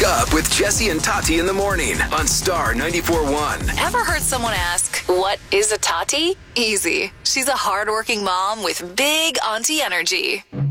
Wake up with Jesse and Tati in the morning on Star 94.1. Ever heard someone ask, what is a Tati? Easy. She's a hardworking mom with big auntie energy.